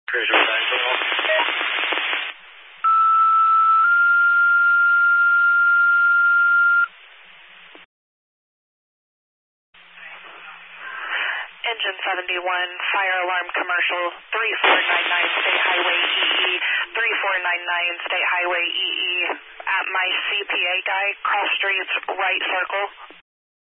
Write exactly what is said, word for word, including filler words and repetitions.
Cruiser Brownsville. Engine seventy-one, fire alarm commercial, three four nine nine State Highway E E, three four nine nine State Highway E E, at my C P A guy, cross streets, right circle.